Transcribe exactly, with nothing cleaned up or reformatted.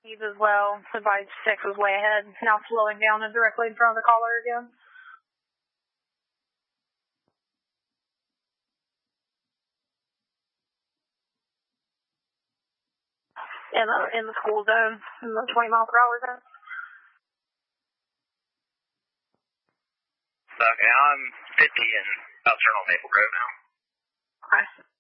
Speeds as well. Advice six was way ahead. Now slowing down and directly in front of the caller again. In the, in the school zone, in the twenty mile per hour zone. Okay, I'm fifty and about to turn on Maple Grove now. Okay.